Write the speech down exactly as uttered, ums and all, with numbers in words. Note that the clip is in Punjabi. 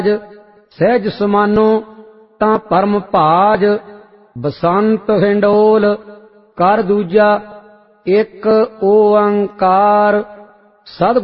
सहज समानो तां परम भाज। बसंत हिंडोल कर दूजा एक ओंकार। सद